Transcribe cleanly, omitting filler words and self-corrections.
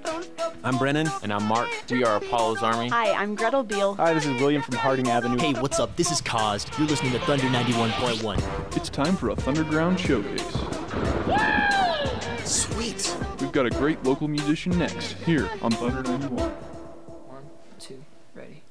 I'm Brennan. And I'm Mark. We are Apollo's Army. Hi, I'm Gretel Beal. Hi, this is William from Harding Avenue. Hey, what's up? This is Caused. You're listening to Thunder 91.1. It's time for a Thunderground showcase. Sweet. We've got a great local musician next, here on Thunder 91. 1, 2, ready.